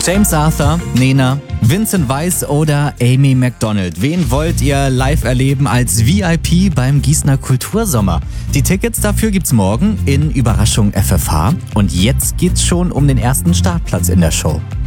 James Arthur, Nena, Vincent Weiss oder Amy Macdonald. Wen wollt ihr live erleben als VIP beim Gießener Kultursommer? Die Tickets dafür gibt's morgen in Überraschung FFH. Und jetzt geht's schon um den ersten Startplatz in der Show.